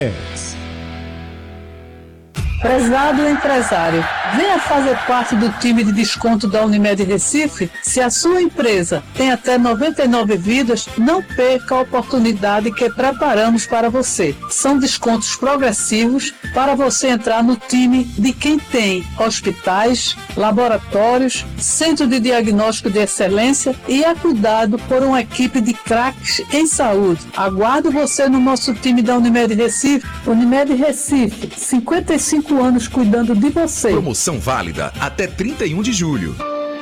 Prezado empresário, venha fazer parte do time de desconto da Unimed Recife. Se a sua empresa tem até 99 vidas, não perca a oportunidade que preparamos para você. São descontos progressivos para você entrar no time de quem tem hospitais, laboratórios, centro de diagnóstico de excelência e é cuidado por uma equipe de craques em saúde. Aguardo você no nosso time da Unimed Recife. Unimed Recife, 55 anos cuidando de você. Promoção válida até 31 de julho.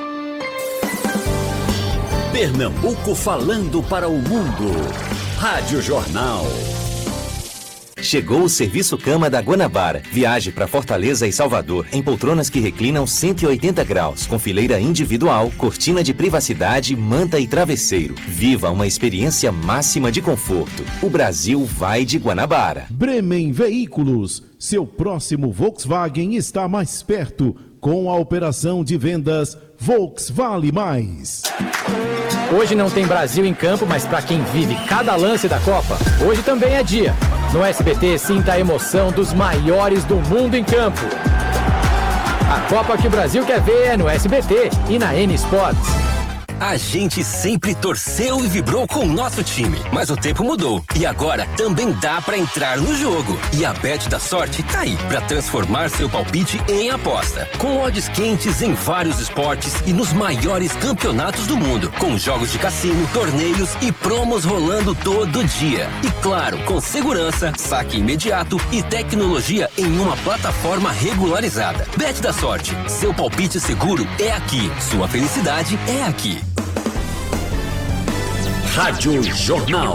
Pernambuco falando para o mundo. Rádio Jornal. Chegou o Serviço Cama da Guanabara. Viaje para Fortaleza e Salvador em poltronas que reclinam 180 graus, com fileira individual, cortina de privacidade, manta e travesseiro. Viva uma experiência máxima de conforto. O Brasil vai de Guanabara. Bremen Veículos. Seu próximo Volkswagen está mais perto com a operação de vendas Volkswagen Mais. Hoje não tem Brasil em campo, mas para quem vive cada lance da Copa, hoje também é dia. No SBT, sinta a emoção dos maiores do mundo em campo. A Copa que o Brasil quer ver é no SBT e na N Sports. A gente sempre torceu e vibrou com o nosso time, mas o tempo mudou e agora também dá pra entrar no jogo. E a Bet da Sorte tá aí pra transformar seu palpite em aposta. Com odds quentes em vários esportes e nos maiores campeonatos do mundo, com jogos de cassino, torneios e promos rolando todo dia. E claro, com segurança, saque imediato e tecnologia em uma plataforma regularizada. Bet da Sorte, seu palpite seguro é aqui, sua felicidade é aqui. Rádio Jornal.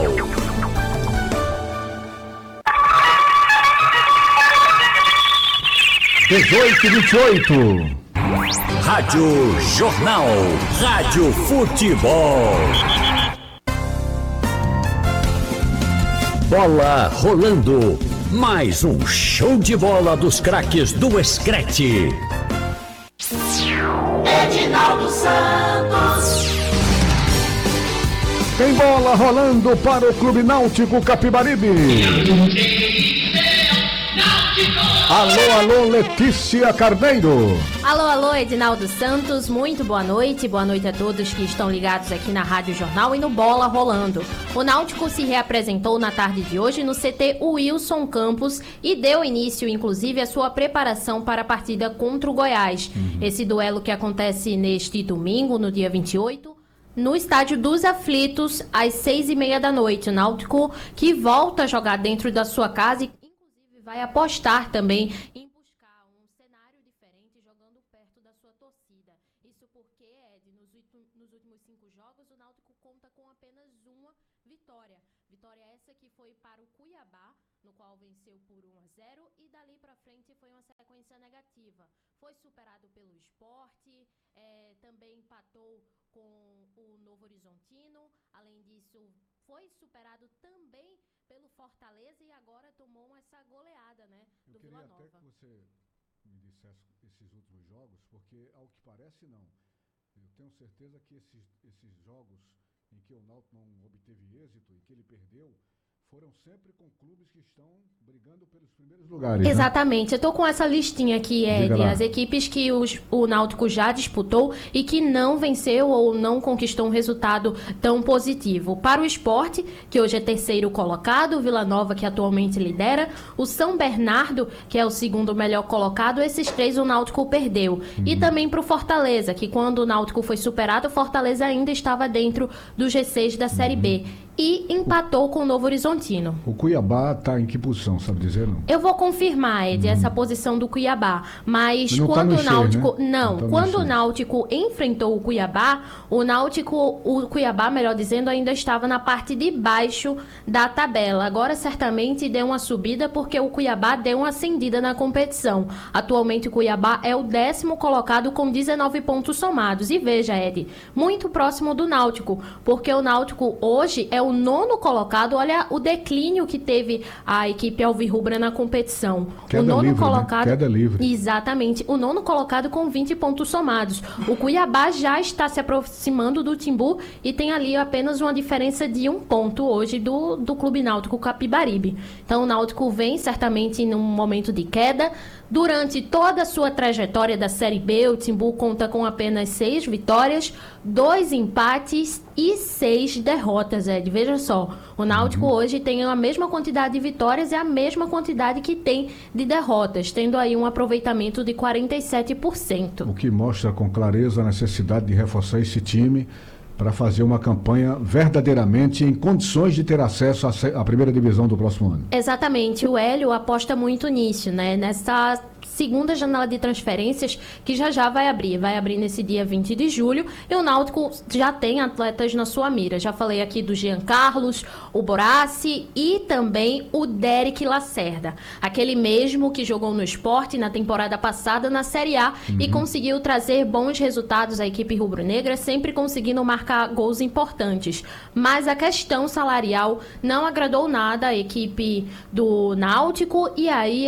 (18h28) Rádio Jornal. Rádio Futebol. Bola rolando. Mais um show de bola dos craques do Screte. Edinaldo Santos. Tem bola rolando para o Clube Náutico Capibaribe. Alô, alô, Letícia Carneiro. Alô, alô, Edinaldo Santos, muito boa noite a todos que estão ligados aqui na Rádio Jornal e no Bola Rolando. O Náutico se reapresentou na tarde de hoje no CT Wilson Campos e deu início, inclusive, à sua preparação para a partida contra o Goiás. Esse duelo que acontece neste domingo, no dia 28, no Estádio dos Aflitos, às 6h30 da noite. O Náutico que volta a jogar dentro da sua casa e, inclusive, vai apostar também em buscar um cenário diferente, jogando perto da sua torcida. Isso porque, Ed, nos últimos 5 jogos, o Náutico conta com apenas uma vitória. Vitória essa que foi para o Cuiabá, no qual venceu por 1-0, e dali para frente foi uma sequência negativa. Foi superado pelo Sport, também empatou com o Novo Horizontino. Além disso, foi superado também pelo Fortaleza e agora tomou essa goleada, né, do Vila Nova. Eu queria até que você me dissesse esses últimos jogos, porque ao que parece não. Eu tenho certeza que esses jogos em que o Náutico não obteve êxito e que ele perdeu, foram sempre com clubes que estão brigando pelos primeiros lugares. Exatamente. Né? Eu tô com essa listinha aqui, Ed, as equipes que o Náutico já disputou e que não venceu ou não conquistou um resultado tão positivo. Para o Sport, que hoje é terceiro colocado, o Vila Nova, que atualmente lidera, o São Bernardo, que é o segundo melhor colocado, esses 3 o Náutico perdeu. E também para o Fortaleza, que quando o Náutico foi superado, o Fortaleza ainda estava dentro do G6 da Série B. E empatou com o Novo Horizontino. O Cuiabá está em que posição, sabe dizer, não? Eu vou confirmar, Ed, essa posição do Cuiabá. Mas não quando tá o Náutico... Né? Não, tá quando o Náutico enfrentou o Cuiabá, o Cuiabá, melhor dizendo, ainda estava na parte de baixo da tabela. Agora, certamente, deu uma subida porque o Cuiabá deu uma ascendida na competição. Atualmente, o Cuiabá é o 10º colocado com 19 pontos somados. E veja, Ed, muito próximo do Náutico, porque o Náutico hoje é o 9º colocado. Olha o declínio que teve a equipe alvirrubra na competição. Queda o 9º livre, colocado, né? Queda livre. Exatamente. O 9º colocado com 20 pontos somados. O Cuiabá já está se aproximando do Timbu e tem ali apenas uma diferença de 1 ponto hoje do Clube Náutico Capibaribe. Então o Náutico vem certamente num momento de queda. Durante toda a sua trajetória da Série B, o Timbu conta com apenas 6 vitórias, 2 empates e 6 derrotas, Ed. Veja só, o Náutico hoje tem a mesma quantidade de vitórias e a mesma quantidade que tem de derrotas, tendo aí um aproveitamento de 47%. O que mostra com clareza a necessidade de reforçar esse time para fazer uma campanha verdadeiramente em condições de ter acesso à primeira divisão do próximo ano. Exatamente, o Hélio aposta muito nisso, né? Nessa segunda janela de transferências que já vai abrir nesse dia 20 de julho, e o Náutico já tem atletas na sua mira. Já falei aqui do Jean Carlos, o Borassi e também o Derek Lacerda, aquele mesmo que jogou no Sport na temporada passada na Série A e conseguiu trazer bons resultados à equipe rubro-negra, sempre conseguindo marcar gols importantes. Mas a questão salarial não agradou nada à equipe do Náutico, e aí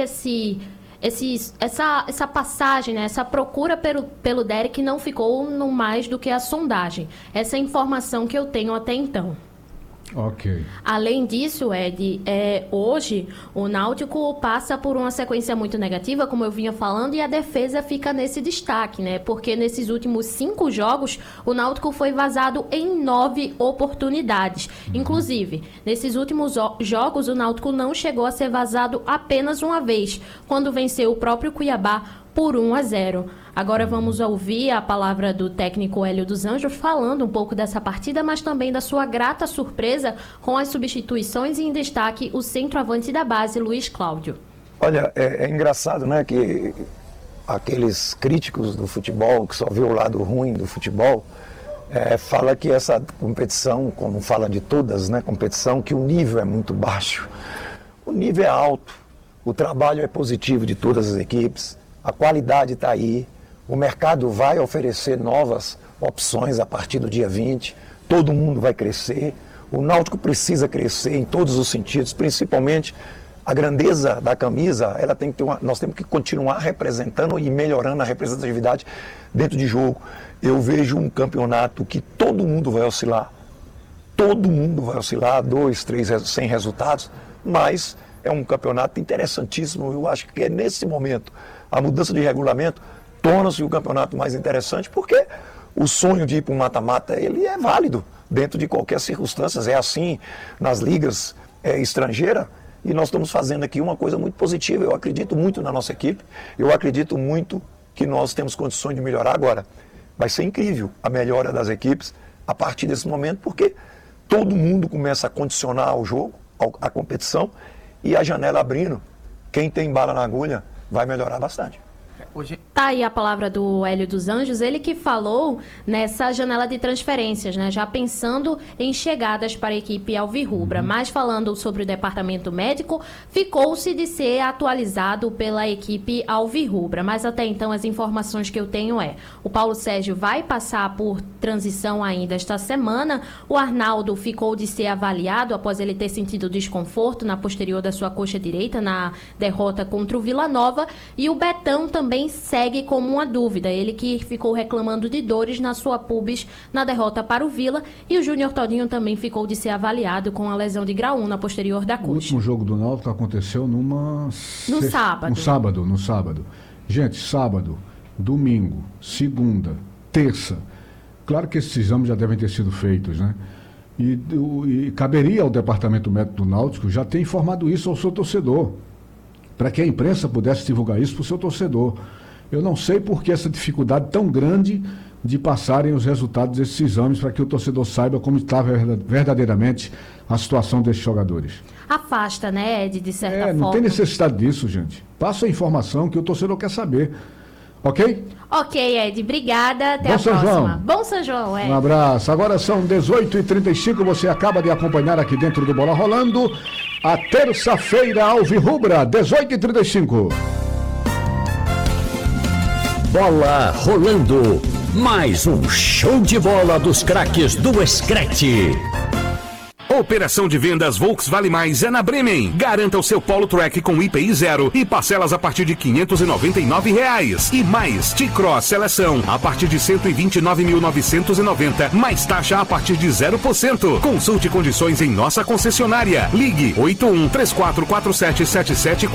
essa passagem, né, essa procura pelo Derek não ficou no mais do que a sondagem. Essa é a informação que eu tenho até então. Ok. Além disso, Ed, hoje o Náutico passa por uma sequência muito negativa, como eu vinha falando, e a defesa fica nesse destaque, né? Porque nesses últimos 5 jogos, o Náutico foi vazado em 9 oportunidades. Inclusive, nesses últimos jogos, o Náutico não chegou a ser vazado apenas uma vez, quando venceu o próprio Cuiabá por 1-0. Agora vamos ouvir a palavra do técnico Hélio dos Anjos falando um pouco dessa partida, mas também da sua grata surpresa com as substituições, e em destaque o centroavante da base, Luiz Cláudio. Olha, é engraçado, né, que aqueles críticos do futebol, que só vê o lado ruim do futebol, fala que essa competição, como fala de todas, né, competição, que o nível é muito baixo. O nível é alto, o trabalho é positivo de todas as equipes, a qualidade está aí, o mercado vai oferecer novas opções a partir do dia 20, todo mundo vai crescer, o Náutico precisa crescer em todos os sentidos, principalmente a grandeza da camisa, nós temos que continuar representando e melhorando a representatividade dentro de jogo. Eu vejo um campeonato que todo mundo vai oscilar, 2, 3, sem resultados, mas é um campeonato interessantíssimo. Eu acho que nesse momento a mudança de regulamento torna-se o campeonato mais interessante, porque o sonho de ir para um mata-mata, ele é válido dentro de qualquer circunstância. É assim nas ligas estrangeiras, e nós estamos fazendo aqui uma coisa muito positiva. Eu acredito muito na nossa equipe, eu acredito muito que nós temos condições de melhorar. Agora, vai ser incrível a melhora das equipes a partir desse momento, porque todo mundo começa a condicionar o jogo, a competição, e a janela abrindo, quem tem bala na agulha vai melhorar bastante. Tá aí a palavra do Hélio dos Anjos, ele que falou nessa janela de transferências, né? Já pensando em chegadas para a equipe alvirrubra, mas falando sobre o departamento médico, ficou-se de ser atualizado pela equipe alvirrubra, mas até então as informações que eu tenho o Paulo Sérgio vai passar por transição ainda esta semana, o Arnaldo ficou de ser avaliado após ele ter sentido desconforto na posterior da sua coxa direita na derrota contra o Vila Nova, e o Betão também segue como uma dúvida, ele que ficou reclamando de dores na sua pubis na derrota para o Vila, e o Júnior Todinho também ficou de ser avaliado com a lesão de grau 1 na posterior da coxa. O último jogo do Náutico aconteceu no sábado. Gente, sábado, domingo, segunda, terça, claro que esses exames já devem ter sido feitos, né? E caberia ao departamento médico do Náutico já ter informado isso ao seu torcedor, para que a imprensa pudesse divulgar isso para o seu torcedor. Eu não sei por que essa dificuldade tão grande de passarem os resultados desses exames para que o torcedor saiba como está verdadeiramente a situação desses jogadores. Afasta, né, Ed, de certa forma. Não tem necessidade disso, gente. Passa a informação que o torcedor quer saber. Ok? Ok, Ed. Obrigada. Até a próxima. Bom São João, Ed. Um abraço. Agora são 18h35. Você acaba de acompanhar aqui dentro do Bola Rolando a terça-feira alvirrubra, 18h35. Bola Rolando. Mais um show de bola dos craques do Screte. Operação de vendas Volks Vale Mais é na Bremen. Garanta o seu Polo Track com IPI 0 e parcelas a partir de R$ 599. E mais T-Cross Seleção a partir de R$ 129.990, mais taxa a partir de 0%. Consulte condições em nossa concessionária. Ligue 81 3447 7747